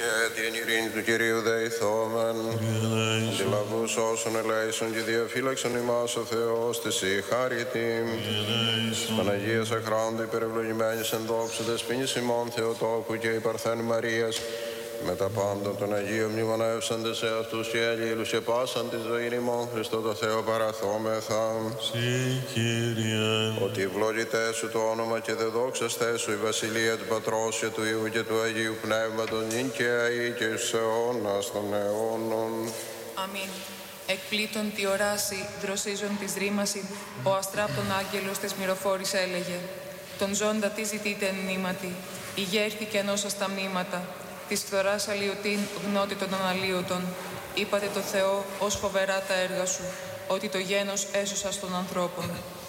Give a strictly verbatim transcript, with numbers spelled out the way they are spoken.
Και την ειρήνη του Κυρίου δεηθόμεν, αντιλαβούς όσων ελέησον και διαφύλαξον ημάς ο Θεός της η χάρητη. Παναγίας αχράντου υπερευλογημένης εν δόξου δεσποινής ημών Θεοτόκου και η Παρθένη Μαρίας, με τα πάντα των Αγίων μνημονεύσαντες σε αυτούς και αλλήλους και πάσαν τη ζωή ημών Χριστό το Θεό παραθόμεθα. Συ, Κύριε. Ότι ευλογητέ σου το όνομα και δε δόξαστέ σου η βασιλεία του Πατρός και του Υιού και του Αγίου Πνεύματος νυν και αεί και στους αιώνας των αιώνων. Αμήν. Εκπλήτων τη οράση, δροσίζον της ρήμαση, ο αστράπτων άγγελος της μυροφόρης έλεγε. Τον ζώντα τι ζητείτε εν νήματι, ηγέρθηκε ενός στα μνήματα, της φθοράς αλλιωτήν γνώτη των αναλύωτων. Είπατε το Θεό ως φοβερά τα έργα σου, ότι το γένος έσωσας των ανθρώπων.